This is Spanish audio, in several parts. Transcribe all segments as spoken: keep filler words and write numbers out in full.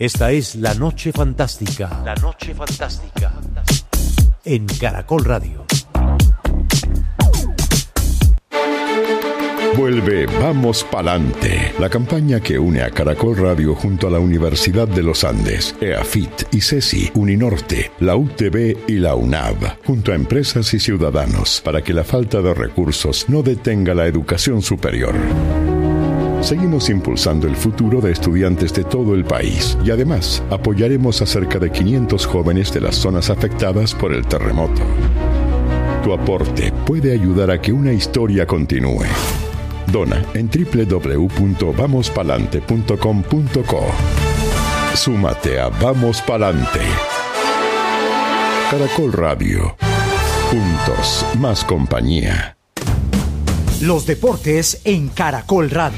Esta es La Noche Fantástica. La Noche Fantástica. En Caracol Radio. Vuelve Vamos Palante, la campaña que une a Caracol Radio junto a la Universidad de los Andes, EAFIT, ICESI, Uninorte, la U T B y la UNAV, junto a empresas y ciudadanos, para que la falta de recursos no detenga la educación superior. Seguimos impulsando el futuro de estudiantes de todo el país y además apoyaremos a cerca de quinientos jóvenes de las zonas afectadas por el terremoto. Tu aporte puede ayudar a que una historia continúe. Dona en doble u doble u doble u punto vamos palante punto com punto co. Súmate a Vamos Palante. Caracol Radio. Juntos, más compañía. Los deportes en Caracol Radio.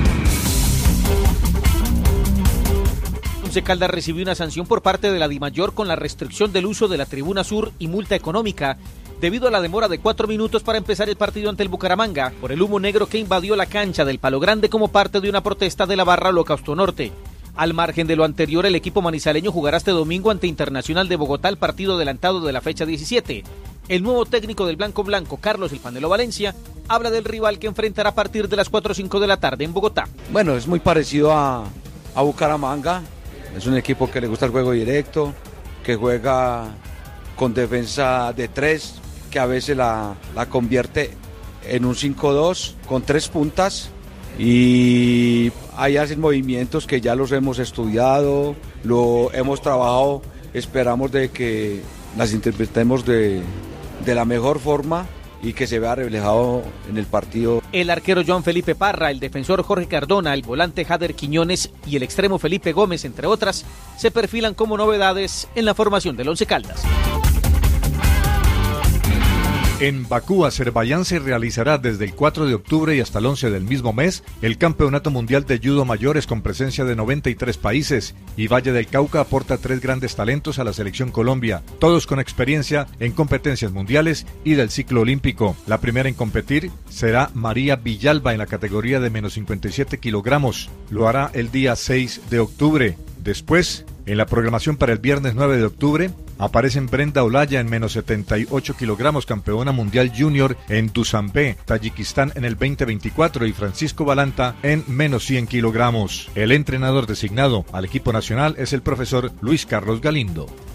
Once Caldas recibió una sanción por parte de la Dimayor con la restricción del uso de la tribuna sur y multa económica debido a la demora de cuatro minutos para empezar el partido ante el Bucaramanga por el humo negro que invadió la cancha del Palo Grande como parte de una protesta de la barra Holocausto Norte. Al margen de lo anterior, el equipo manizaleño jugará este domingo ante Internacional de Bogotá el partido adelantado de la fecha diecisiete. El nuevo técnico del Blanco Blanco, Carlos El Panelo Valencia, habla del rival que enfrentará a partir de las cuatro o cinco de la tarde en Bogotá. Bueno, es muy parecido a, a Bucaramanga. Es un equipo que le gusta el juego directo, que juega con defensa de tres, que a veces la, la convierte en un cinco dos con tres puntas, y ahí hacen movimientos que ya los hemos estudiado, lo hemos trabajado, esperamos de que las interpretemos de, de la mejor forma y que se vea reflejado en el partido. El arquero Joan Felipe Parra, el defensor Jorge Cardona, el volante Jader Quiñones y el extremo Felipe Gómez, entre otras, se perfilan como novedades en la formación del Once Caldas. En Bakú, Azerbaiyán, se realizará desde el cuatro de octubre y hasta el once del mismo mes el Campeonato Mundial de Judo Mayores con presencia de noventa y tres países, y Valle del Cauca aporta tres grandes talentos a la selección Colombia, todos con experiencia en competencias mundiales y del ciclo olímpico. La primera en competir será María Villalba en la categoría de menos cincuenta y siete kilogramos. Lo hará el día seis de octubre. Después, en la programación para el viernes nueve de octubre, aparecen Brenda Olaya en menos setenta y ocho kilogramos, campeona mundial junior en Dushanbe, Tayikistán en el veinte veinticuatro, y Francisco Balanta en menos cien kilogramos. El entrenador designado al equipo nacional es el profesor Luis Carlos Galindo.